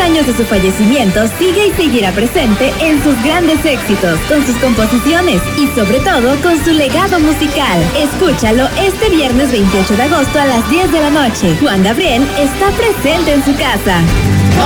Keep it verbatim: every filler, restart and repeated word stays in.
años de su fallecimiento, sigue y seguirá presente en sus grandes éxitos, con sus composiciones y sobre todo con su legado musical. Escúchalo este viernes veintiocho de agosto a las diez de la noche. Juan Gabriel está presente en su casa.